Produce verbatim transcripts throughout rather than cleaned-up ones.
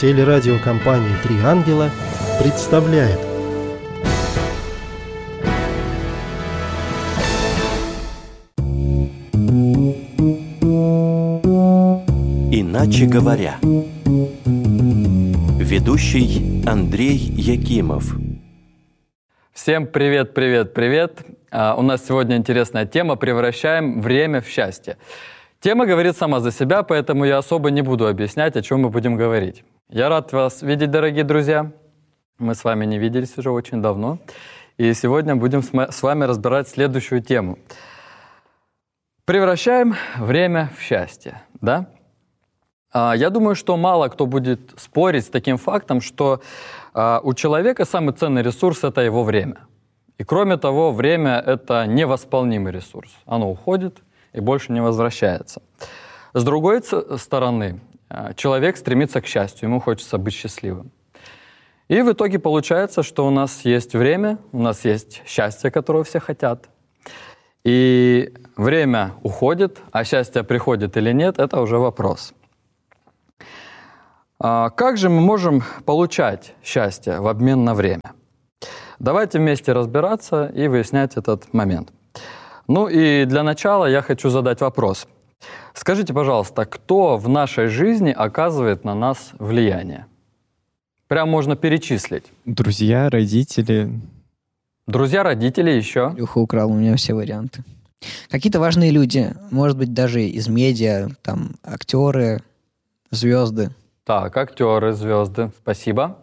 Телерадиокомпания «Три ангела» представляет. Иначе говоря. Ведущий Андрей Якимов. Всем привет, привет, привет. Uh, у нас сегодня интересная тема «Превращаем время в счастье». Тема говорит сама за себя, поэтому я особо не буду объяснять, о чем мы будем говорить. Я рад вас видеть, дорогие друзья. Мы с вами не виделись уже очень давно. И сегодня будем с вами разбирать следующую тему. Превращаем время в счастье, да? Uh, я думаю, что мало кто будет спорить с таким фактом, что uh, у человека самый ценный ресурс – это его время. И кроме того, время – это невосполнимый ресурс. Оно уходит и больше не возвращается. С другой стороны, человек стремится к счастью, ему хочется быть счастливым. И в итоге получается, что у нас есть время, у нас есть счастье, которого все хотят. И время уходит, а счастье приходит или нет – это уже вопрос. Как же мы можем получать счастье в обмен на время? Давайте вместе разбираться и выяснять этот момент. Ну и для начала я хочу задать вопрос. Скажите, пожалуйста, кто в нашей жизни оказывает на нас влияние? Прям можно перечислить. Друзья, родители. Друзья, родители, еще. Илюха украл у меня все варианты. Какие-то важные люди, может быть, даже из медиа, там, актеры, звезды. Так, актеры, звезды. Спасибо.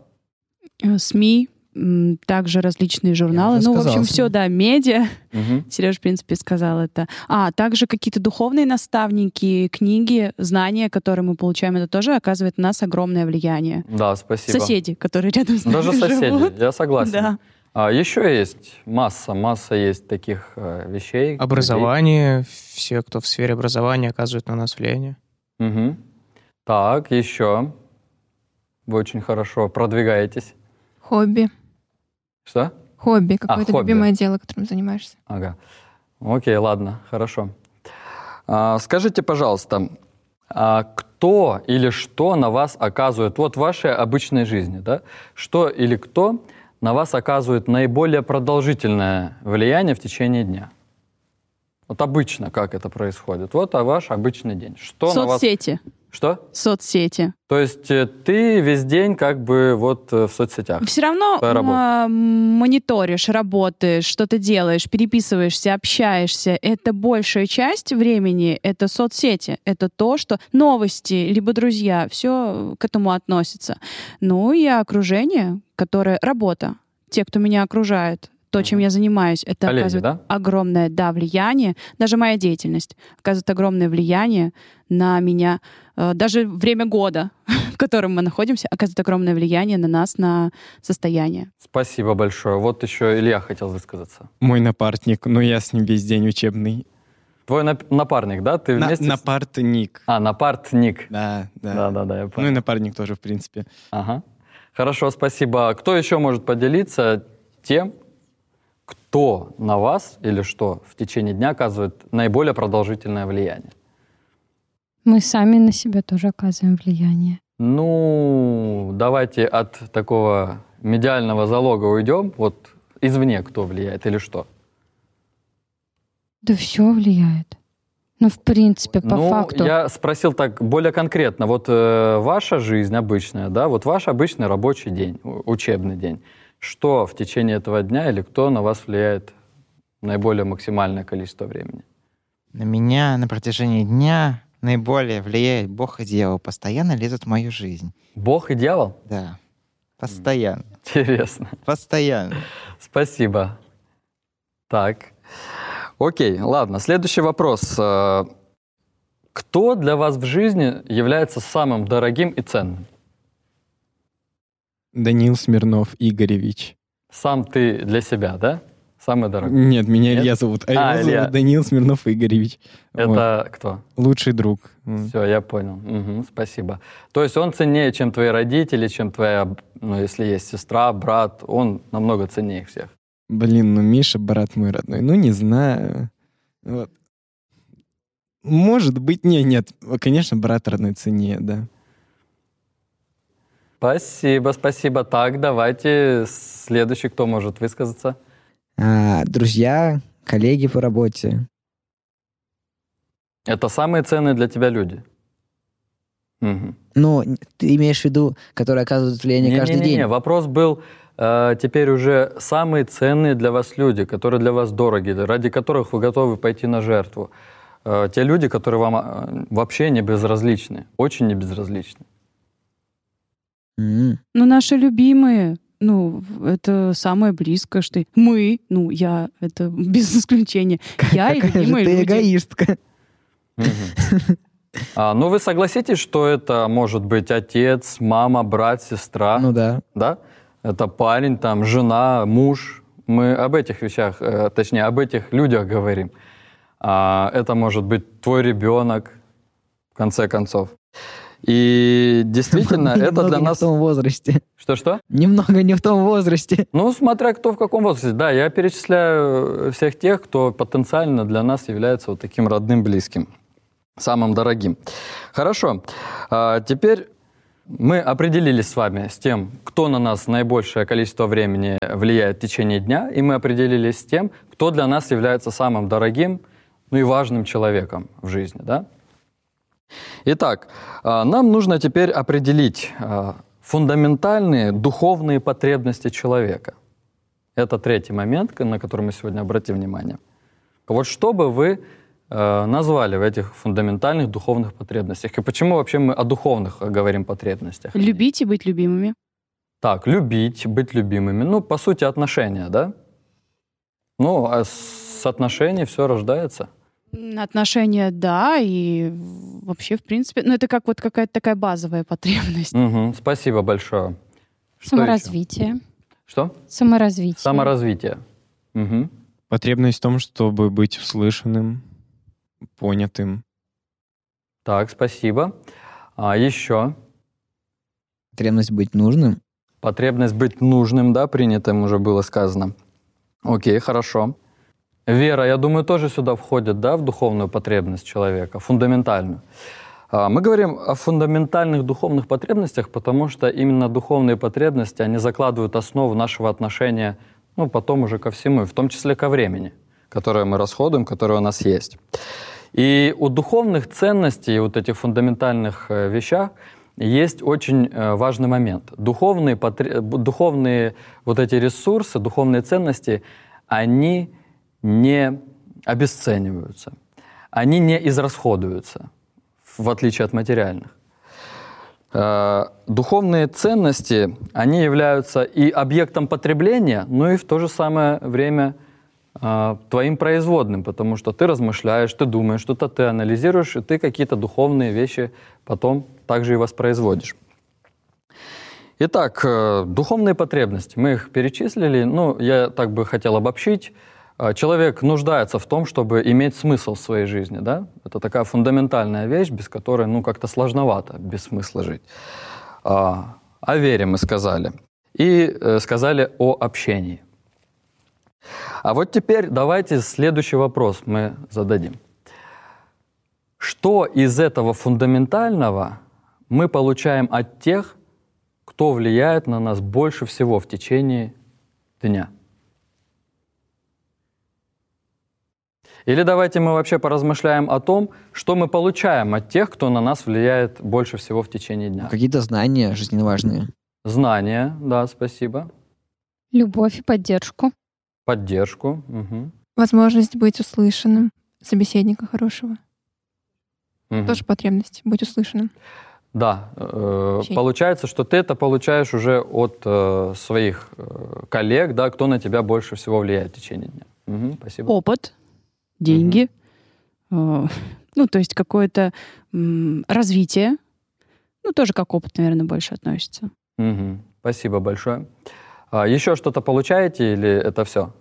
СМИ. Также различные журналы. Ну, в общем, все, да, медиа. Угу. Сереж, в принципе, сказал это. А, также какие-то духовные наставники, книги, знания, которые мы получаем, это тоже оказывает на нас огромное влияние. Да, спасибо. Соседи, которые рядом с нами Даже соседи, живут. Я согласен. Да. А, еще есть масса, масса есть таких э, вещей. Образование. Людей. Все, кто в сфере образования, оказывают на нас влияние. Угу. Так, еще. Вы очень хорошо продвигаетесь. Хобби. Что? Хобби. Какое-то а, хобби. любимое дело, которым занимаешься. Ага. Окей, ладно, хорошо. А, скажите, пожалуйста, а кто или что на вас оказывает, вот в вашей обычной жизни, да, что или кто на вас оказывает наиболее продолжительное влияние в течение дня? Вот обычно как это происходит? Вот а ваш обычный день. Что Соцсети. На вас... Что? Соцсети. То есть ты весь день как бы вот в соцсетях? Все равно м- мониторишь, работаешь, что-то делаешь, переписываешься, общаешься. Это большая часть времени, это соцсети. Это то, что новости, либо друзья, все к этому относится. Ну и окружение, которое... Работа. Те, кто меня окружает. То, чем я занимаюсь, это Коллеги, оказывает да? огромное да, влияние. Даже моя деятельность оказывает огромное влияние на меня. Даже время года, в котором мы находимся, оказывает огромное влияние на нас, на состояние. Спасибо большое. Вот еще Илья хотел высказаться. Мой напарник, но я с ним весь день учебный. Твой нап- напарник, да? Ты На- вместе напартник. С... А, напартник. Да, да. Да-да-да, я понял. Ну и напарник тоже, в принципе. Ага. Хорошо, спасибо. Кто еще может поделиться тем, кто на вас или что в течение дня оказывает наиболее продолжительное влияние? Мы сами на себя тоже оказываем влияние. Ну, давайте от такого медиального залога уйдем. Вот извне кто влияет или что? Да все влияет. Ну, в принципе, по ну, факту. Я спросил так более конкретно. Вот э, ваша жизнь обычная, да, вот ваш обычный рабочий день, учебный день. Что в течение этого дня или кто на вас влияет наиболее максимальное количество времени? На меня на протяжении дня наиболее влияет Бог и дьявол. Постоянно лезут в мою жизнь. Бог и дьявол? Да. Постоянно. Интересно. Постоянно. Спасибо. Так. Окей, ладно. Следующий вопрос. Кто для вас в жизни является самым дорогим и ценным? Даниил Смирнов Игоревич. Сам ты для себя, да? Самый дорогой? Нет, меня Нет? Илья зовут. А, А, его Илья. зовут Даниил Смирнов Игоревич. Это Вот. кто? Лучший друг. Все, я понял. Угу, спасибо. То есть он ценнее, чем твои родители, чем твоя, ну, если есть сестра, брат, он намного ценнее их всех. Блин, ну Миша, брат мой родной, ну не знаю. Вот. Может быть, нет, нет, конечно, брат родной ценнее, да. Спасибо, спасибо. Так, давайте следующий, кто может высказаться. А, друзья, коллеги по работе. Это самые ценные для тебя люди? Угу. Ну, ты имеешь в виду, которые оказывают влияние не, каждый не, не, день? Не, вопрос был э, теперь уже самые ценные для вас люди, которые для вас дороги, ради которых вы готовы пойти на жертву. Э, те люди, которые вам э, вообще не безразличны, очень не безразличны. Mm. Ну, наши любимые, ну, это самое близкое, что мы, ну, я, это без исключения, я и Какая же любимые ты люди. эгоистка. А, ну, вы согласитесь, что это может быть отец, мама, брат, сестра? Ну да. Да? Это парень, там, жена, муж. Мы об этих вещах, э, точнее, об этих людях говорим. А, это может быть твой ребенок, в конце концов. И действительно, это Немного для не нас... в том возрасте. Что-что? Немного не в том возрасте. Ну, смотря кто в каком возрасте. Да, я перечисляю всех тех, кто потенциально для нас является вот таким родным, близким, самым дорогим. Хорошо. А теперь мы определились с вами с тем, кто на нас наибольшее количество времени влияет в течение дня, и мы определились с тем, кто для нас является самым дорогим, ну и важным человеком в жизни, да? Итак, нам нужно теперь определить фундаментальные духовные потребности человека. Это третий момент, на который мы сегодня обратим внимание. Вот что бы вы назвали в этих фундаментальных духовных потребностях? И почему вообще мы о духовных говорим потребностях? Любить и быть любимыми. Так, любить, быть любимыми. Ну, по сути, отношения, да? Ну, а с отношений все рождается. Отношения, да, и вообще, в принципе, ну, это как вот какая-то такая базовая потребность. Угу, спасибо большое. Что Саморазвитие. еще? Что? Саморазвитие. Саморазвитие. Угу. Потребность в том, чтобы быть услышанным, понятым. Так, спасибо. А еще? Потребность быть нужным. Потребность быть нужным, да, принятым уже было сказано. Окей, хорошо. Вера, я думаю, тоже сюда входит, да, в духовную потребность человека, фундаментальную. Мы говорим о фундаментальных духовных потребностях, потому что именно духовные потребности, они закладывают основу нашего отношения, ну, потом уже ко всему, в том числе ко времени, которое мы расходуем, которое у нас есть. И у духовных ценностей, вот этих фундаментальных вещах, есть очень важный момент. Духовные, духовные вот эти ресурсы, духовные ценности, они не обесцениваются, они не израсходуются, в отличие от материальных. Духовные ценности, они являются и объектом потребления, но и в то же самое время твоим производным, потому что ты размышляешь, ты думаешь, что-то ты анализируешь, и ты какие-то духовные вещи потом также и воспроизводишь. Итак, духовные потребности, мы их перечислили, ну, я так бы хотел обобщить. Человек нуждается в том, чтобы иметь смысл в своей жизни, да? Это такая фундаментальная вещь, без которой, ну, как-то сложновато, без смысла жить. А, о вере мы сказали. И э, сказали о общении. А вот теперь давайте следующий вопрос мы зададим. Что из этого фундаментального мы получаем от тех, кто влияет на нас больше всего в течение дня? Или давайте мы вообще поразмышляем о том, что мы получаем от тех, кто на нас влияет больше всего в течение дня. Какие-то знания жизненно важные. Знания, да, спасибо. Любовь и поддержку. Поддержку. Угу. Возможность быть услышанным, собеседника хорошего. Угу. Тоже потребность быть услышанным. Да, э, получается, что ты это получаешь уже от э, своих э, коллег, да, кто на тебя больше всего влияет в течение дня. Угу, спасибо. Опыт. Деньги, mm-hmm. э, ну, то есть какое-то м, развитие. Ну, тоже как опыт, наверное, больше относится. Mm-hmm. Спасибо большое. А, еще что-то получаете или это все?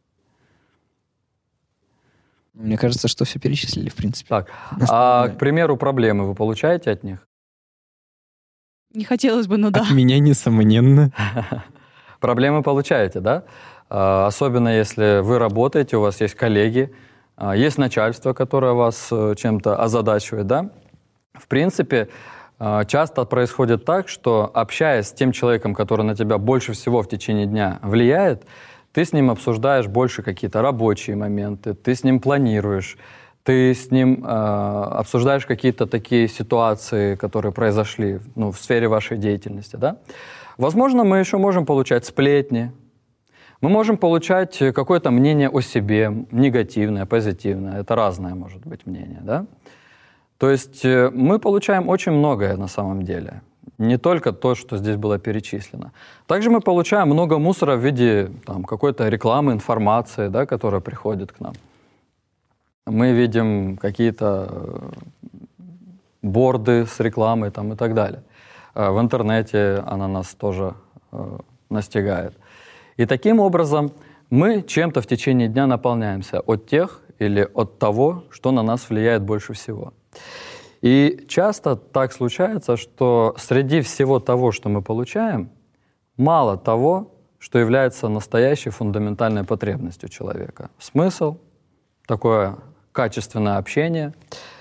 Мне кажется, что все перечислили, в принципе. Так, а, к примеру, проблемы вы получаете от них? Не хотелось бы, но да. От меня, несомненно. Проблемы получаете, да? А, особенно если вы работаете, у вас есть коллеги, есть начальство, которое вас чем-то озадачивает, да? В принципе, А, Часто происходит так, что, общаясь с тем человеком, который на тебя больше всего в течение дня влияет, ты с ним обсуждаешь больше какие-то рабочие моменты, ты с ним планируешь, ты с ним э, обсуждаешь какие-то такие ситуации, которые произошли, ну, в сфере вашей деятельности, да? Возможно, мы еще можем получать сплетни, мы можем получать какое-то мнение о себе, негативное, позитивное, это разное может быть мнение, да? То есть э, мы получаем очень многое на самом деле. Не только то, что здесь было перечислено. Также мы получаем много мусора в виде там, какой-то рекламы, информации, да, которая приходит к нам. Мы видим какие-то борды с рекламой там, и так далее. В интернете она нас тоже э, настигает. И таким образом мы чем-то в течение дня наполняемся от тех или от того, что на нас влияет больше всего. И часто так случается, что среди всего того, что мы получаем, мало того, что является настоящей фундаментальной потребностью человека. Смысл, такое качественное общение,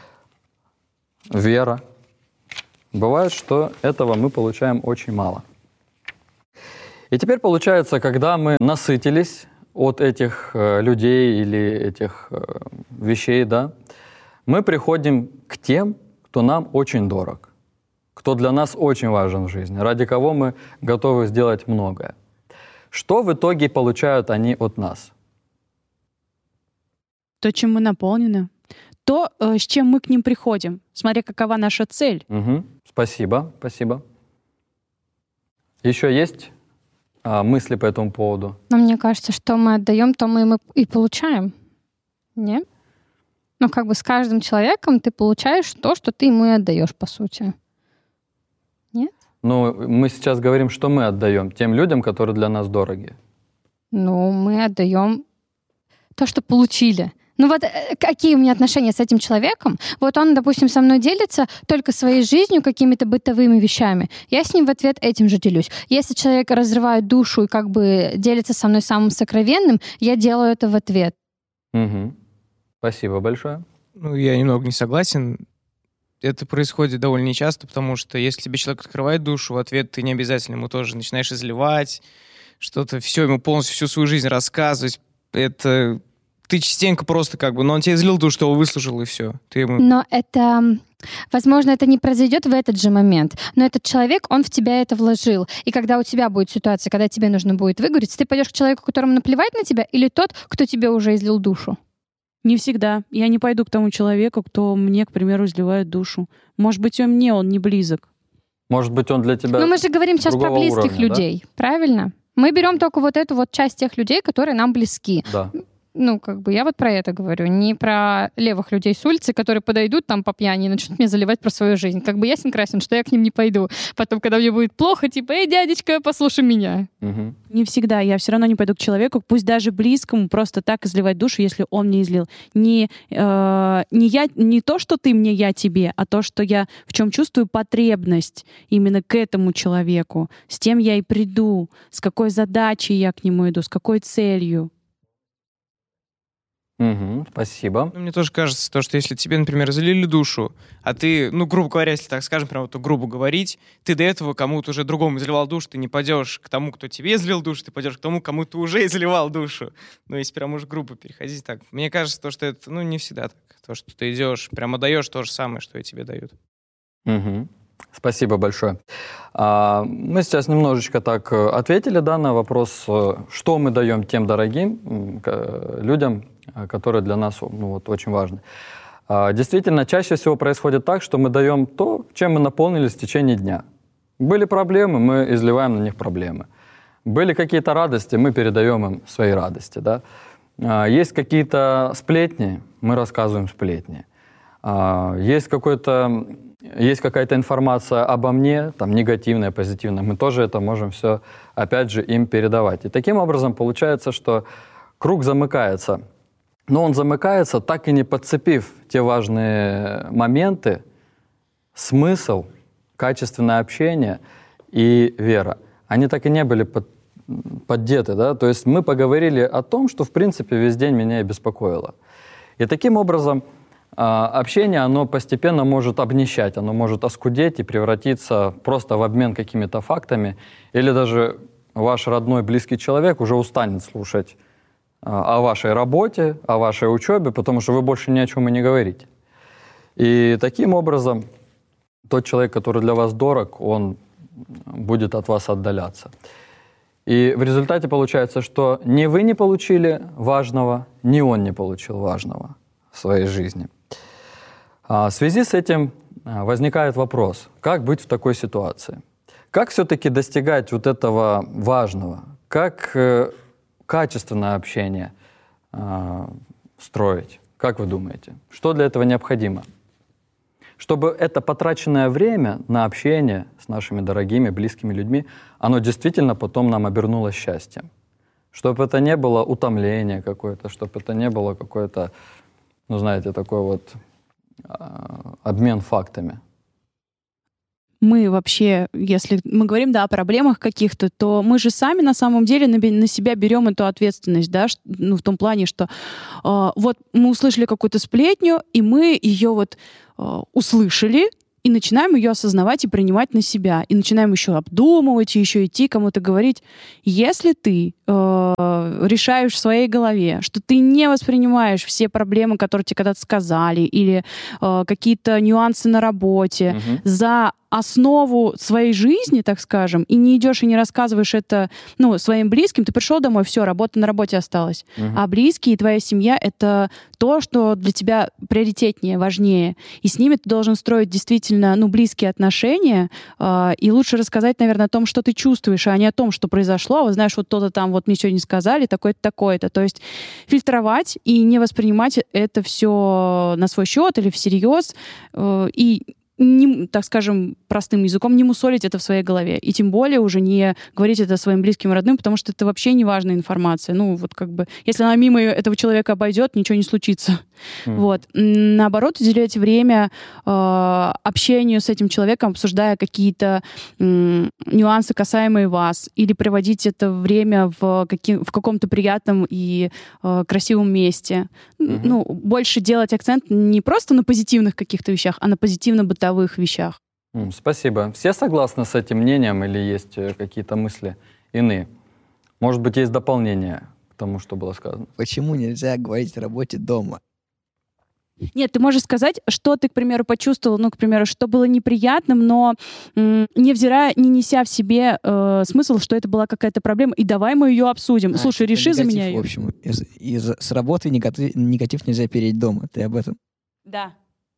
вера. Бывает, что этого мы получаем очень мало. И теперь получается, когда мы насытились от этих э, людей или этих э, вещей, да, мы приходим к тем, кто нам очень дорог, кто для нас очень важен в жизни, ради кого мы готовы сделать многое. Что в итоге получают они от нас? То, чем мы наполнены. То, э, с чем мы к ним приходим. Смотря какова наша цель. Угу. Спасибо, спасибо. Еще есть а, мысли по этому поводу? Но мне кажется, что мы отдаем, то мы и получаем. Нет? Ну, как бы с каждым человеком ты получаешь то, что ты ему и отдаешь, по сути. Нет? Ну, мы сейчас говорим, что мы отдаем тем людям, которые для нас дороги. Ну, мы отдаем то, что получили. Ну вот какие у меня отношения с этим человеком? Вот он, допустим, со мной делится только своей жизнью, какими-то бытовыми вещами. Я с ним в ответ этим же делюсь. Если человек разрывает душу и как бы делится со мной самым сокровенным, я делаю это в ответ. Угу. Спасибо большое. Ну, я немного не согласен. Это происходит довольно нечасто, потому что если тебе человек открывает душу, в ответ ты не обязательно ему тоже начинаешь изливать, что-то, все, ему полностью всю свою жизнь рассказывать. Это ты частенько просто как бы, но он тебе излил душу, что его выслушал, и все. Ты ему... Но это... Возможно, это не произойдет в этот же момент, но этот человек, он в тебя это вложил. И когда у тебя будет ситуация, когда тебе нужно будет выговориться, ты пойдешь к человеку, которому наплевать на тебя, или тот, кто тебе уже излил душу? Не всегда. Я не пойду к тому человеку, кто мне, к примеру, изливает душу. Может быть, он мне он не близок. Может быть, он для тебя. Но мы же говорим сейчас про близких уровня, людей, да? Правильно? Мы берем только вот эту вот часть тех людей, которые нам близки. Да. Ну, как бы я вот про это говорю, не про левых людей с улицы, которые подойдут там по пьяни и начнут мне заливать про свою жизнь. Как бы ясен красен, что я к ним не пойду. Потом, когда мне будет плохо, типа, эй, дядечка, послушай меня. Угу. Не всегда. Я все равно не пойду к человеку, пусть даже близкому, просто так изливать душу, если он мне излил. Не, э, не, я, не то, что ты мне, я тебе, а то, что я в чем чувствую потребность именно к этому человеку. С тем я и приду, с какой задачей я к нему иду, с какой целью. Угу, спасибо. Ну, мне тоже кажется, то, что если тебе, например, залили душу, а ты, ну, грубо говоря, если так скажем, прям вот грубо говорить, ты до этого кому-то уже другому изливал душу, ты не пойдешь к тому, кто тебе излил душу, ты пойдешь к тому, кому ты уже изливал душу. Ну, если прям уж грубо переходить так. Мне кажется, то, что это, ну, не всегда так. То, что ты идешь, прямо даешь то же самое, что и тебе дают. Угу. Спасибо большое. А, мы сейчас немножечко так ответили, да, на вопрос, что мы даем тем дорогим людям, которые для нас, ну, вот, очень важны. А, действительно, чаще всего происходит так, что мы даем то, чем мы наполнились в течение дня. Были проблемы, мы изливаем на них проблемы. Были какие-то радости, мы передаем им свои радости. Да? А, есть какие-то сплетни, мы рассказываем сплетни. А, есть какой-то... Есть какая-то информация обо мне, там, негативная, позитивная, мы тоже это можем все, опять же, им передавать. И таким образом получается, что круг замыкается. Но он замыкается, так и не подцепив те важные моменты, смысл, качественное общение и вера. Они так и не были под, поддеты, да? То есть мы поговорили о том, что, в принципе, весь день меня и беспокоило. И таким образом а, общение, оно постепенно может обнищать, оно может оскудеть и превратиться просто в обмен какими-то фактами, или даже ваш родной, близкий человек уже устанет слушать а, о вашей работе, о вашей учебе, потому что вы больше ни о чем и не говорите. И таким образом тот человек, который для вас дорог, он будет от вас отдаляться. И в результате получается, что ни вы не получили важного, ни он не получил важного в своей жизни. В связи с этим возникает вопрос, как быть в такой ситуации? Как все-таки достигать вот этого важного? Как качественное общение строить? Как вы думаете? Что для этого необходимо? Чтобы это потраченное время на общение с нашими дорогими, близкими людьми, оно действительно потом нам обернулось счастьем. Чтобы это не было утомление какое-то, чтобы это не было какое-то, ну, знаете, такой вот э, обмен фактами. Мы вообще, если мы говорим, да, о проблемах каких-то, то мы же сами на самом деле на, на себя берем эту ответственность, да, ну, в том плане, что э, вот мы услышали какую-то сплетню, и мы ее вот э, услышали, и начинаем ее осознавать и принимать на себя. И начинаем еще обдумывать, и еще идти кому-то говорить. Если ты э, решаешь в своей голове, что ты не воспринимаешь все проблемы, которые тебе когда-то сказали, или э, какие-то нюансы на работе, угу. за основу своей жизни, так скажем, и не идешь и не рассказываешь это, ну, своим близким, ты пришел домой, все, работа на работе осталась. Угу. А близкие и твоя семья — это то, что для тебя приоритетнее, важнее. И с ними ты должен строить действительно, ну, близкие отношения, э, и лучше рассказать, наверное, о том, что ты чувствуешь, а не о том, что произошло. А вот знаешь, вот то-то там вот мне сегодня сказали, такое-то, такое-то. То есть фильтровать и не воспринимать это все на свой счет или всерьез, э, и не, так скажем, простым языком, не мусолить это в своей голове. И тем более уже не говорить это своим близким и родным, потому что это вообще не важная информация. Ну, вот как бы, если она мимо этого человека обойдет, ничего не случится. Mm. Вот. Наоборот, уделять время э, общению с этим человеком, обсуждая какие-то э, нюансы, касаемые вас, или проводить это время в, каким, в каком-то приятном и э, красивом месте. Mm-hmm. Ну, больше делать акцент не просто на позитивных каких-то вещах, а на позитивно-бытовых вещах. Mm, спасибо. Все согласны с этим мнением или есть какие-то мысли иные? Может быть, есть дополнение к тому, что было сказано? Почему нельзя говорить о работе дома? Нет, ты можешь сказать, что ты, к примеру, почувствовал, ну, к примеру, что было неприятным, но м, невзирая, не неся в себе э, смысл, что это была какая-то проблема, и давай мы ее обсудим. А, Слушай, реши негатив, за меня ее. В общем, из, из, с работы негатив, негатив нельзя переть дома. Ты об этом? Да.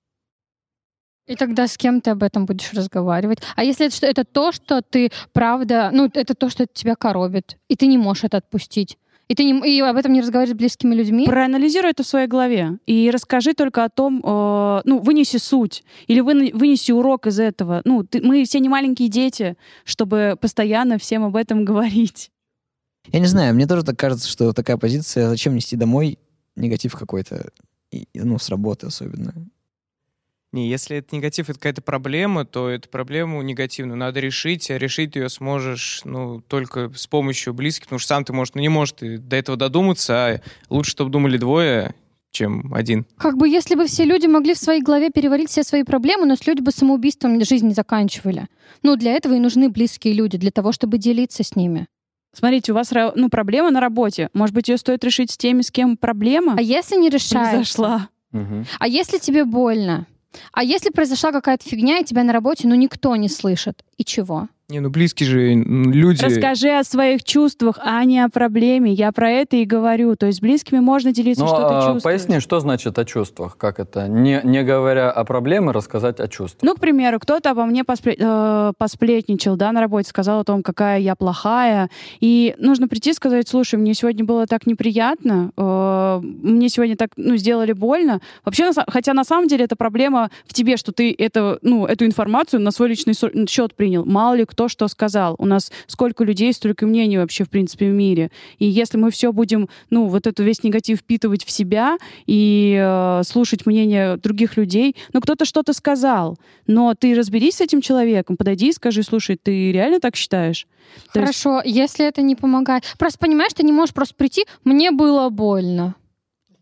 И тогда с кем ты об этом будешь разговаривать? А если это, что, это то, что ты, правда, ну, это то, что тебя коробит, и ты не можешь это отпустить? И ты не, и об этом не разговариваешь с близкими людьми? Проанализируй это в своей голове. И расскажи только о том, э, ну, вынеси суть. Или вы, вынеси урок из этого. Ну, ты, мы все не маленькие дети, чтобы постоянно всем об этом говорить. Я не знаю, мне тоже так кажется, что такая позиция, зачем нести домой негатив какой-то, и, ну, с работы особенно. Не, если это негатив, это какая-то проблема, то эту проблему негативную надо решить, а решить ты ее сможешь, ну, только с помощью близких, потому что сам ты, может, ну, не можешь ты до этого додуматься, а лучше, чтобы думали двое, чем один. Как бы если бы все люди могли в своей голове переварить все свои проблемы, но люди бы самоубийством жизнь не заканчивали. Ну, для этого и нужны близкие люди, для того, чтобы делиться с ними. Смотрите, у вас, ну, проблема на работе. Может быть, ее стоит решить с теми, с кем проблема А если не решается? Произошла. Угу. А если тебе больно? А если произошла какая-то фигня, и тебя на работе, ну, никто не слышит? И чего? Не, ну близкие же люди... Расскажи о своих чувствах, а не о проблеме. Я про это и говорю. То есть с близкими можно делиться, Но, что ты а, чувствуешь. Поясни, что значит о чувствах? Как это? Не, не говоря о проблеме, рассказать о чувствах. Ну, к примеру, кто-то обо мне поспле- э, посплетничал, да, на работе, сказал о том, какая я плохая. И нужно прийти и сказать: слушай, мне сегодня было так неприятно, э, мне сегодня так, ну, сделали больно. Вообще, на, хотя на самом деле это проблема в тебе, что ты это, ну, эту информацию на свой личный со- счет принял. Мало ли кто что сказал. У нас сколько людей, столько мнений вообще, в принципе, в мире. И если мы все будем, ну, вот эту весь негатив впитывать в себя и э, слушать мнение других людей, ну, кто-то что-то сказал, но ты разберись с этим человеком, подойди и скажи: слушай, ты реально так считаешь? То Хорошо, есть... если это не помогает. Просто понимаешь, ты не можешь просто прийти: мне было больно.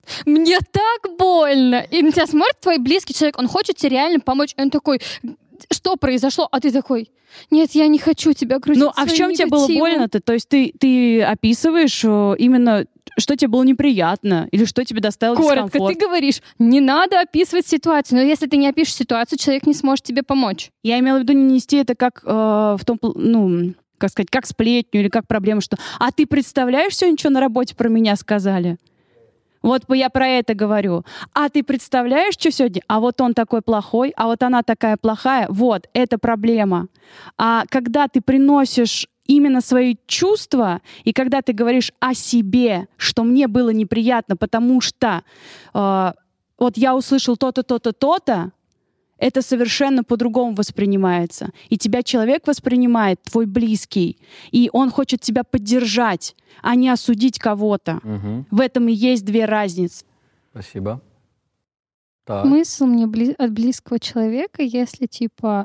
мне так больно. И на тебя смотрит твой близкий человек, он хочет тебе реально помочь. И он такой, что произошло? А ты такой, нет, я не хочу тебя грузить. Ну, а в чем тебе было больно-то? То есть ты, ты описываешь именно, что тебе было неприятно, или что тебе доставило дискомфорт? Коротко, ты говоришь, не надо описывать ситуацию, но если ты не опишешь ситуацию, человек не сможет тебе помочь. Я имела в виду не нести это как э, в том, ну, как сказать, как сплетню или как проблему, что «а ты представляешь, сегодня что на работе про меня сказали?» Вот я про это говорю. А ты представляешь, что сегодня? А вот он такой плохой, а вот она такая плохая. Вот, это проблема. А когда ты приносишь именно свои чувства, и когда ты говоришь о себе, что мне было неприятно, потому что э, вот я услышал то-то, то-то, то-то, это совершенно по-другому воспринимается. И тебя человек воспринимает, твой близкий, и он хочет тебя поддержать, а не осудить кого-то. Угу. В этом и есть две разницы. Спасибо. Так. Смысл мне бли- от близкого человека, если типа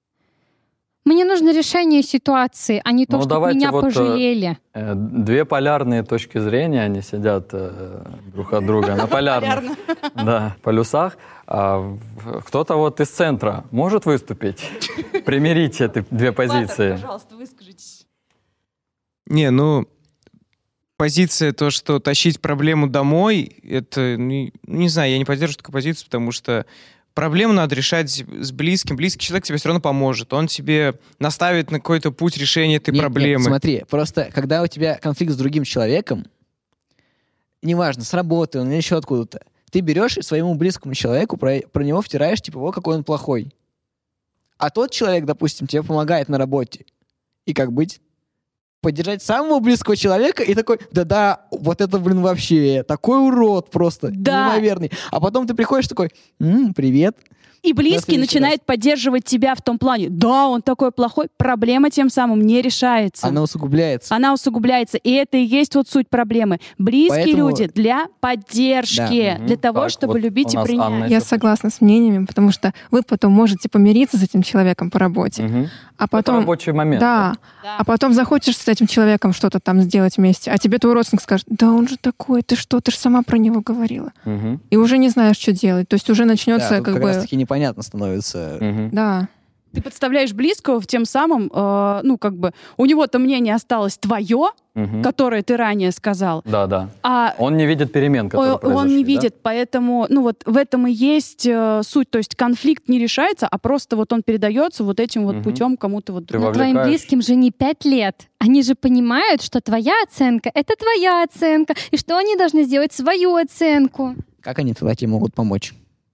мне нужно решение ситуации, а не то, Ну, чтобы давайте меня вот, пожалели. э, Две полярные точки зрения, они сидят э, друг от друга на полярных да, полюсах. А в- кто-то вот из центра может выступить, примирить эти две позиции? Пожалуйста, выскажитесь. Не, ну, позиция то, что тащить проблему домой, это, ну, не знаю, я не поддерживаю такую позицию, потому что проблему надо решать с близким. Близкий человек тебе все равно поможет. Он тебе наставит на какой-то путь решения этой Нет, проблемы. нет, смотри, просто когда у тебя конфликт с другим человеком, неважно, с работы он или еще откуда-то, ты берешь и своему близкому человеку про, про него втираешь, типа, вот какой он плохой. А тот человек, допустим, тебе помогает на работе. И как быть? Поддержать самого близкого человека и такой, да-да, вот это, блин, вообще такой урод просто, Да. неимоверный. А потом ты приходишь такой, м, привет. И близкий следующий начинает поддерживать тебя в том плане. Да, он такой плохой, проблема тем самым не решается. Она усугубляется. Она усугубляется. И это и есть вот суть проблемы. Близкие Поэтому- люди для поддержки, Да. для того, Так, чтобы вот любить у и нас принять. Анна Я еще согласна с мнениями, потому что вы потом можете помириться с этим человеком по работе, Мгм. а Это потом... рабочий момент. Да, Да. а потом захочешь с этим человеком что-то там сделать вместе, а тебе твой родственник скажет, да он же такой, ты что, ты же сама про него говорила. Мгм. И уже не знаешь, что делать. То есть уже Да, начнется тут как как бы... раз-таки непонятно становится. Мгм. Да. Ты подставляешь близкого, тем самым, э, ну, как бы, у него-то мнение осталось твое, Мгм. которое ты ранее сказал, Да, да. а Он не видит перемен, которые он, произошли. он не да? видит, поэтому, ну, вот в этом и есть э, суть. То есть конфликт не решается, а просто вот он передается вот этим вот Мгм. путем кому-то вот Ты другому. Но твоим вовлекаешь. близким же не пять лет. Они же понимают, что твоя оценка — это твоя оценка, и что они должны сделать свою оценку. Как они тогда тебе могут помочь?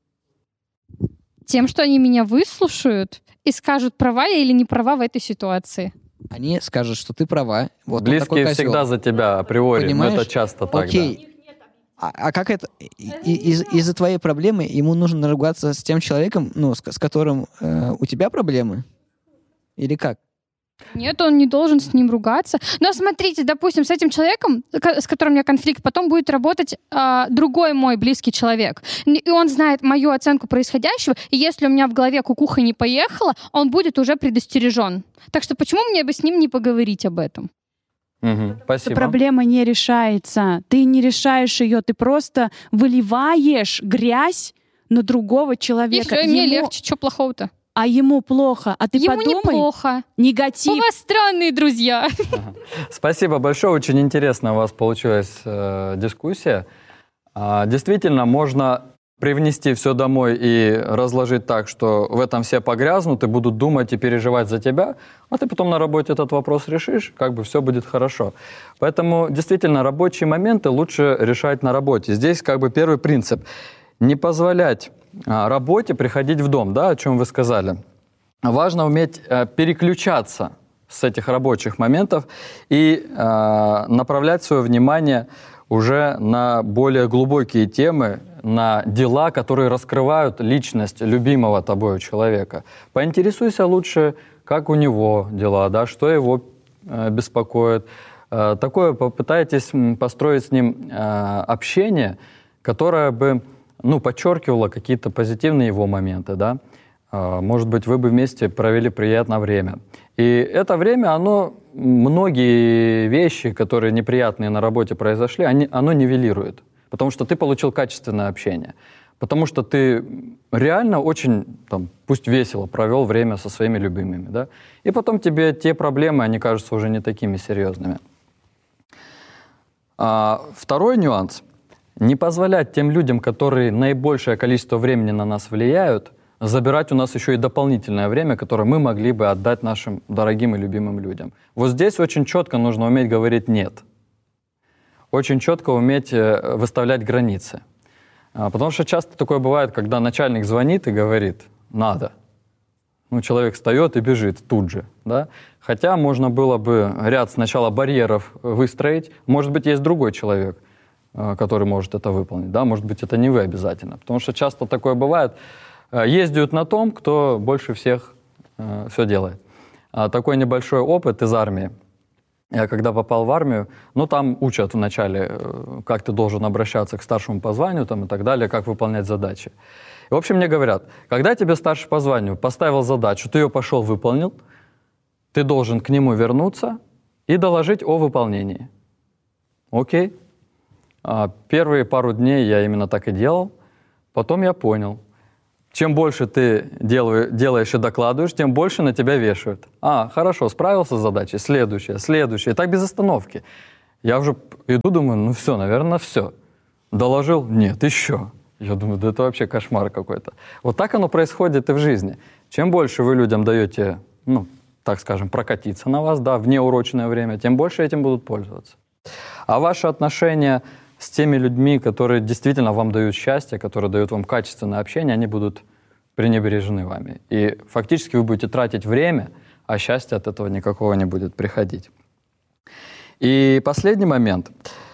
Тем, что они меня выслушают и скажут, права я или не права в этой ситуации. Они скажут, что ты права. Вот он такой Близкие козел. всегда за тебя априори, Понимаешь? но это часто так. Окей. А, а как это? И- и- из- из-за твоей проблемы ему нужно наругаться с тем человеком, ну, с, с которым э, у тебя проблемы? Или как? Нет, он не должен с ним ругаться. Но смотрите, допустим, с этим человеком, ко- с которым у меня конфликт, потом будет работать а, другой мой близкий человек. Н- И он знает мою оценку происходящего, и если у меня в голове кукуха не поехала, он будет уже предостережен. Так что почему мне бы с ним не поговорить об этом? Да. Мгм. Эта Спасибо. проблема не решается. Ты не решаешь ее, ты просто выливаешь грязь на другого И человека. все, и мне Ему- легче, что плохого-то? А ему плохо. А ты Ему подумай, неплохо. негатив. У вас странные друзья. Спасибо большое. Очень интересно у вас получилась э, дискуссия. А, действительно, можно привнести все домой и разложить так, что в этом все погрязнут и будут думать и переживать за тебя, а ты потом на работе этот вопрос решишь, как бы все будет хорошо. Поэтому действительно рабочие моменты лучше решать на работе. Здесь как бы первый принцип – не позволять а, работе приходить в дом, да, о чем вы сказали. Важно уметь а, переключаться с этих рабочих моментов и а, направлять свое внимание уже на более глубокие темы, на дела, которые раскрывают личность любимого тобой человека. Поинтересуйся лучше, как у него дела, да, что его э, беспокоит. Э, такое попытайтесь м, построить с ним э, общение, которое бы, ну, подчеркивало какие-то позитивные его моменты, да. Э, может быть, вы бы вместе провели приятное время. И это время, оно многие вещи, которые неприятные на работе произошли, они, оно нивелирует. Потому что ты получил качественное общение. Потому что ты реально очень, там, пусть весело провел время со своими любимыми, да? И потом тебе те проблемы, они кажутся уже не такими серьезными. А второй нюанс. Не позволять тем людям, которые наибольшее количество времени на нас влияют, забирать у нас еще и дополнительное время, которое мы могли бы отдать нашим дорогим и любимым людям. Вот здесь очень четко нужно уметь говорить «нет». Очень четко уметь выставлять границы. Потому что часто такое бывает, когда начальник звонит и говорит «надо». Ну, человек встает и бежит тут же, да? Хотя можно было бы ряд сначала барьеров выстроить. Может быть, есть другой человек, который может это выполнить, да? Может быть, это не вы обязательно. Потому что часто такое бывает. Ездят на том, кто больше всех э, все делает. А такой небольшой опыт из армии. Я когда попал в армию, ну, там учат вначале, как ты должен обращаться к старшему по званию там, и так далее, как выполнять задачи. И, в общем, мне говорят, когда тебе старший по званию поставил задачу, ты ее пошел, выполнил, ты должен к нему вернуться и доложить о выполнении. Окей. А первые пару дней я именно так и делал. Потом я понял, чем больше ты делаешь и докладываешь, тем больше на тебя вешают. А, хорошо, справился с задачей, следующая, следующая. И так без остановки. Я уже иду, думаю, ну все, наверное, все. Доложил? Нет, еще. Я думаю, да это вообще кошмар какой-то. Вот так оно происходит и в жизни. Чем больше вы людям даете, ну, так скажем, прокатиться на вас, да, в неурочное время, тем больше этим будут пользоваться. А ваши отношения с теми людьми, которые действительно вам дают счастье, которые дают вам качественное общение, они будут пренебрежены вами. И фактически вы будете тратить время, а счастья от этого никакого не будет приходить. И последний момент.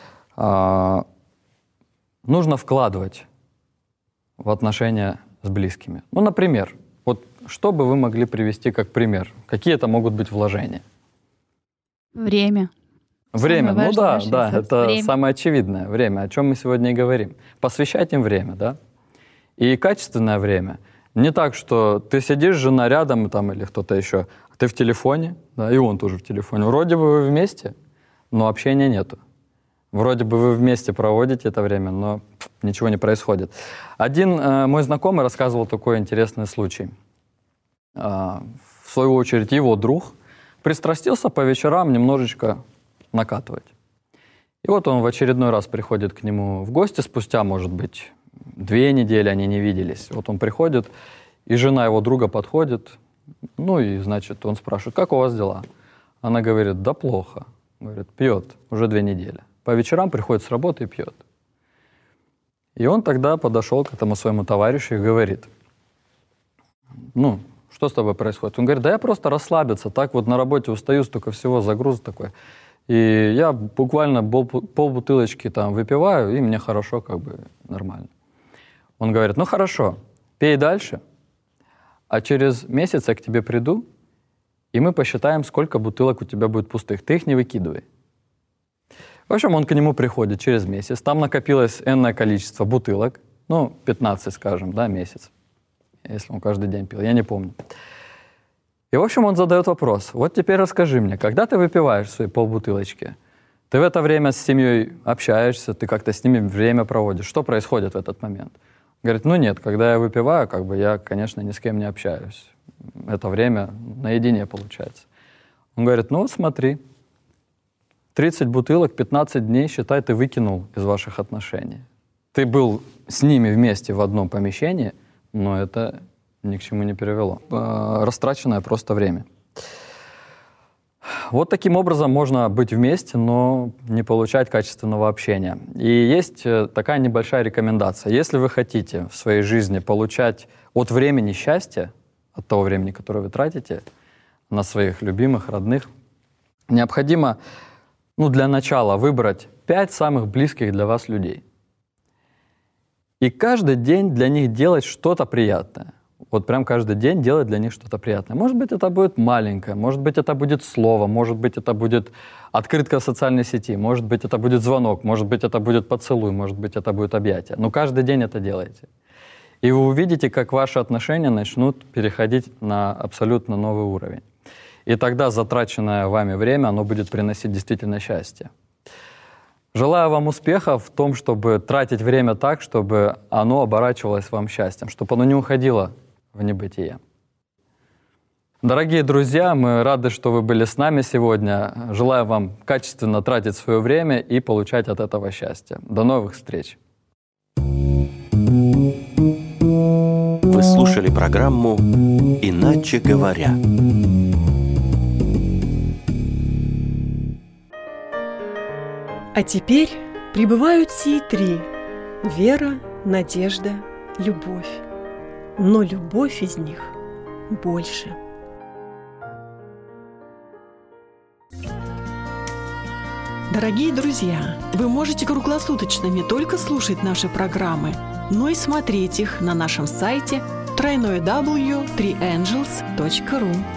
А, нужно вкладывать в отношения с близкими. Ну, например, вот что бы вы могли привести как пример? Какие это могут быть вложения? Время. Время, Самое ну да, важное, да, что это время. самое очевидное время, о чем мы сегодня и говорим. Посвящать им время, да? И качественное время. Не так, что ты сидишь, жена рядом там, или кто-то еще, а ты в телефоне, да, и он тоже в телефоне. Вроде бы вы вместе, но общения нету. Вроде бы вы вместе проводите это время, но ничего не происходит. Один э, мой знакомый рассказывал такой интересный случай. Э, в свою очередь его друг пристрастился по вечерам немножечко накатывать. И вот он в очередной раз приходит к нему в гости, спустя, может быть, две недели они не виделись. Вот он приходит, и жена его друга подходит, ну и, значит, он спрашивает, как у вас дела? Она говорит, да плохо. Говорит, пьет уже две недели. По вечерам приходит с работы и пьет. И он тогда подошел к этому своему товарищу и говорит, ну, что с тобой происходит? Он говорит, да я просто расслабиться, так вот на работе устаю, столько всего, загруз такой. И я буквально полбутылочки там выпиваю, и мне хорошо, как бы нормально. Он говорит, ну хорошо, пей дальше, а через месяц я к тебе приду, и мы посчитаем, сколько бутылок у тебя будет пустых. Ты их не выкидывай. В общем, он к нему приходит через месяц, там накопилось энное количество бутылок, ну, пятнадцать, скажем, да, месяц, если он каждый день пил, я не помню. И, в общем, он задает вопрос. Вот теперь расскажи мне, когда ты выпиваешь свои полбутылочки, ты в это время с семьей общаешься, ты как-то с ними время проводишь. Что происходит в этот момент? Говорит, ну нет, когда я выпиваю, как бы я, конечно, ни с кем не общаюсь. Это время наедине получается. Он говорит, ну вот смотри, тридцать бутылок, пятнадцать дней, считай, ты выкинул из ваших отношений. Ты был с ними вместе в одном помещении, но это ни к чему не привело. Растраченное просто время. Вот таким образом можно быть вместе, но не получать качественного общения. И есть такая небольшая рекомендация. Если вы хотите в своей жизни получать от времени счастье, от того времени, которое вы тратите на своих любимых, родных, необходимо, ну, для начала выбрать пять самых близких для вас людей. И каждый день для них делать что-то приятное. Вот прям каждый день делать для них что-то приятное. Может быть, это будет маленькое, может быть, это будет слово, может быть, это будет открытка в социальной сети, может быть, это будет звонок, может быть, это будет поцелуй, может быть, это будет объятие. Но каждый день это делайте. И вы увидите, как ваши отношения начнут переходить на абсолютно новый уровень. И тогда затраченное вами время, оно будет приносить действительно счастье. Желаю вам успеха в том, чтобы тратить время так, чтобы оно оборачивалось вам счастьем, чтобы оно не уходило в небытие. Дорогие друзья, мы рады, что вы были с нами сегодня. Желаю вам качественно тратить свое время и получать от этого счастье. До новых встреч! Вы слушали программу «Иначе говоря». А теперь прибывают сии три – вера, надежда, любовь. Но любовь из них больше. Дорогие друзья, вы можете круглосуточно не только слушать наши программы, но и смотреть их на нашем сайте дабл ю дабл ю дабл ю точка три энджелс точка ру.